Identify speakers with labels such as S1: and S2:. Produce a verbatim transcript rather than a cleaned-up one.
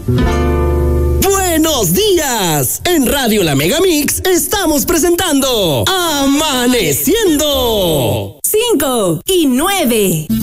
S1: ¡Buenos días! En Radio La Megamix estamos presentando Amaneciendo.
S2: Cinco y nueve.